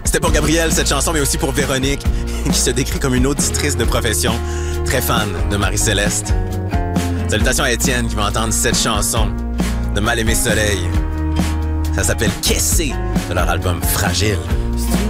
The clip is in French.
C'était pour Gabrielle, cette chanson, mais aussi pour Véronique, qui se décrit comme une auditrice de profession, très fan de Marie-Céleste. Salutations à Étienne, qui va entendre cette chanson de Mal-Aimé Soleil. Ça s'appelle Qu'est-ce de leur album Fragile.